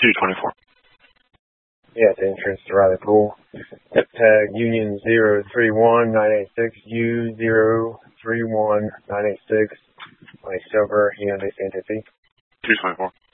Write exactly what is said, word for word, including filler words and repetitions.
two twenty-four. Yeah, it's entrance to Riley Pool. Tip tag Union zero three one nine eight six U zero three one nine eight six. My silver Hyundai Santa Fe. two twenty-four.